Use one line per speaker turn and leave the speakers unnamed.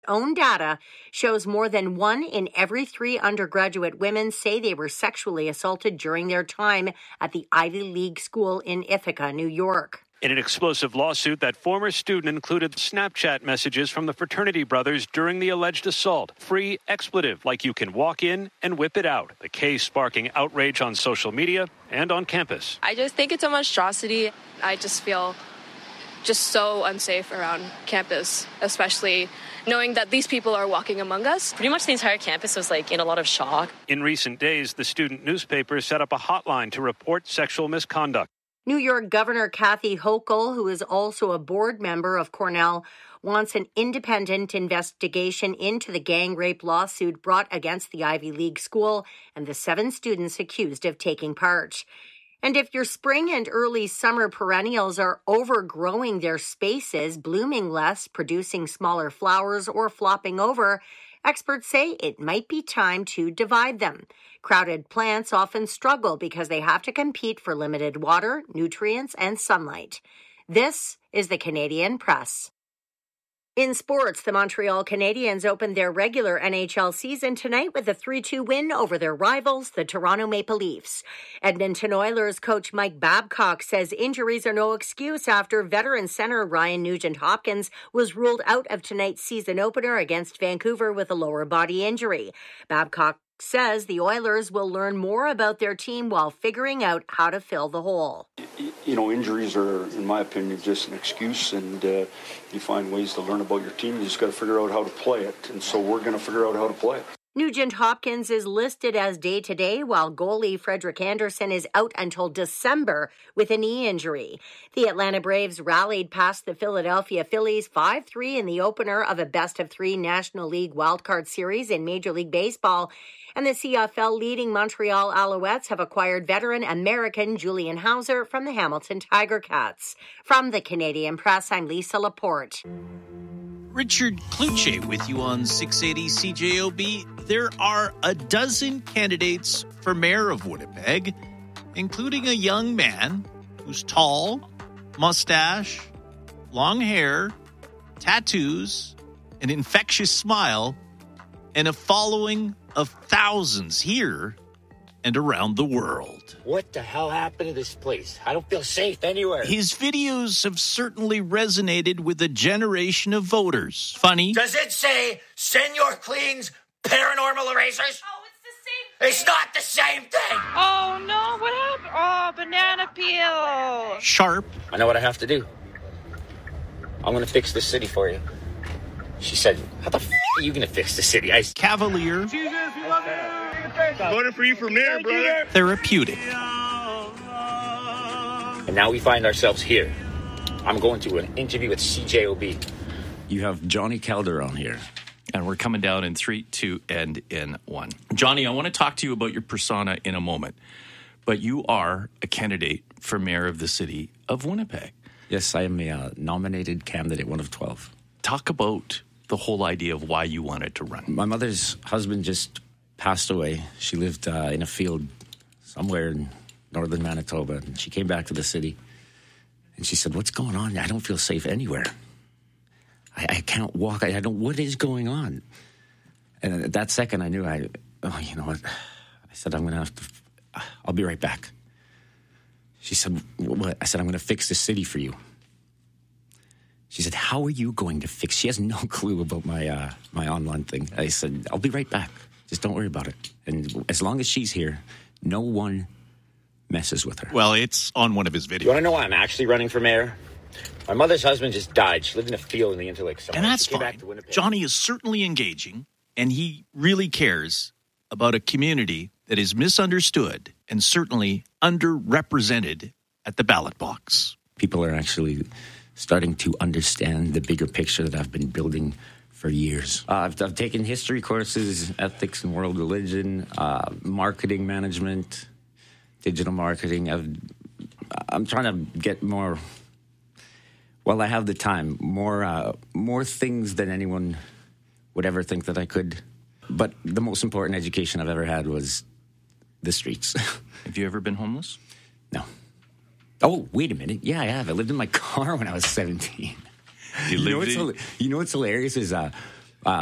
Own data shows more than 1 in every 3 undergraduate women say they were sexually assaulted during their time at the Ivy League school in Ithaca, New York.
In an explosive lawsuit, that former student included Snapchat messages from the fraternity brothers during the alleged assault. Free expletive, like you can walk in and whip it out. The case sparking outrage on social media and on campus.
I just think it's a monstrosity. I just feel just so unsafe around campus, especially knowing that these people are walking among us.
Pretty much the entire campus was in a lot of shock.
In recent days, the student newspaper set up a hotline to report sexual misconduct.
New York Governor Kathy Hochul, who is also a board member of Cornell, wants an independent investigation into the gang rape lawsuit brought against the Ivy League school and the 7 students accused of taking part. And if your spring and early summer perennials are overgrowing their spaces, blooming less, producing smaller flowers, or flopping over, experts say it might be time to divide them. Crowded plants often struggle because they have to compete for limited water, nutrients, and sunlight. This is the Canadian Press. In sports, the Montreal Canadiens opened their regular NHL season tonight with a 3-2 win over their rivals, the Toronto Maple Leafs. Edmonton Oilers coach Mike Babcock says injuries are no excuse after veteran center Ryan Nugent-Hopkins was ruled out of tonight's season opener against Vancouver with a lower body injury. Babcock says the Oilers will learn more about their team while figuring out how to fill the hole.
Injuries are, in my opinion, just an excuse, and you find ways to learn about your team. You just got to figure out how to play it, and so we're going to figure out how to play it.
Nugent-Hopkins is listed as day-to-day, while goalie Frederik Andersen is out until December with a knee injury. The Atlanta Braves rallied past the Philadelphia Phillies 5-3 in the opener of a best-of-3 National League wildcard series in Major League Baseball. And the CFL leading Montreal Alouettes have acquired veteran American Julian Hauser from the Hamilton Tiger Cats. From the Canadian Press, I'm Lisa Laporte.
Richard Kluche with you on 680 CJOB. There are a dozen candidates for mayor of Winnipeg, including a young man who's tall, mustache, long hair, tattoos, an infectious smile, and a following of thousands here and around the world.
What the hell happened to this place? I don't feel safe anywhere.
His videos have certainly resonated with a generation of voters. Funny.
Does it say Senor Clean's Paranormal Erasers?
Oh, it's the same thing.
It's not the same thing.
Oh, no. What happened? Oh, banana peel.
Sharp.
I know what I have to do. I'm going to fix this city for you. She said, how the are you going to fix the city?
Cavalier.
Jesus, we love you. Voted for you for mayor, brother.
Therapeutic.
And now we find ourselves here. I'm going to an interview with CJOB.
You have Johnny Calderon here.
And we're coming down in 3, 2, and in 1. Johnny, I want to talk to you about your persona in a moment. But you are a candidate for mayor of the city of Winnipeg.
Yes, I am a nominated candidate, one of 12.
Talk about the whole idea of why you wanted to run.
My mother's husband just passed away. She lived in a field somewhere in northern Manitoba. And she came back to the city. And she said, what's going on? I don't feel safe anywhere. I can't walk. I don't. What is going on? And at that second, I knew you know what? I said, I'm going to have to, I'll be right back. She said, what? I said, I'm going to fix the city for you. She said, how are you going to fix? She has no clue about my my online thing. I said, I'll be right back. Just don't worry about it. And as long as she's here, no one messes with her.
Well, it's on one of his videos.
You want to know why I'm actually running for mayor? My mother's husband just died. She lived in a field in the Interlake somewhere.
And that's fine. Johnny is certainly engaging, and he really cares about a community that is misunderstood and certainly underrepresented at the ballot box.
People are actually starting to understand the bigger picture that I've been building for years. I've taken history courses, ethics and world religion, marketing management, digital marketing. I'm trying to get more... Well, I have the time, more things than anyone would ever think that I could. But the most important education I've ever had was the streets.
Have you ever been homeless?
No. Oh, wait a minute. Yeah, I have. I lived in my car when I was 17.
You know
what's hilarious is